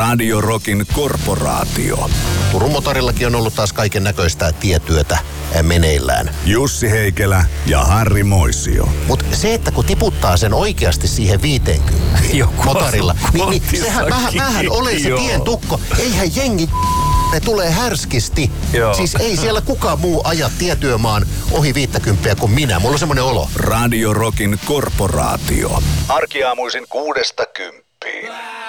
Radio Rockin korporaatio. Turun motorillakin on ollut taas kaiken näköistä tietyötä meneillään. Jussi Heikelä ja Harri Moisio. Mutta se, että kun tiputtaa sen oikeasti siihen 50 motorilla, niin sehän mähän olen se pientukko. Eihän jengi ne tulee härskisti. Joo. Siis ei siellä kukaan muu aja tietyömaan ohi 50 kuin minä. Mulla on semmoinen olo. Radio Rockin korporaatio. Arkiaamuisin 6–10.